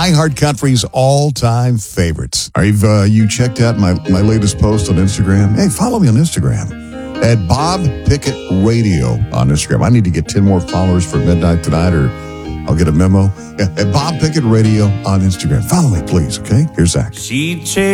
iHeartCountry's all-time favorites. Have you checked out my latest post on Instagram? Hey, follow me on Instagram at Bob Pickett Radio on Instagram. I need to get 10 more followers for midnight tonight, or I'll get a memo. At Bob Pickett Radio on Instagram. Follow me, please, okay? Here's Zach.